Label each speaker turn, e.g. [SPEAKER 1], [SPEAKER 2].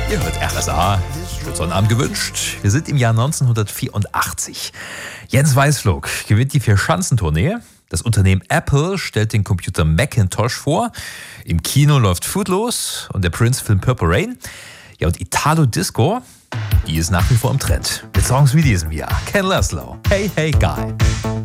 [SPEAKER 1] Ihr hört RSA, guten Sonnabend gewünscht. Wir sind im Jahr 1984. Jens Weißflog gewinnt die Vierschanzentournee. Das Unternehmen Apple stellt den Computer Macintosh vor. Im Kino läuft Footloose und der Prince-Film Purple Rain. Ja, und Italo-Disco, die ist nach wie vor im Trend. Mit Songs wie diesem Jahr. Ken Laszlo, Hey Hey Guy.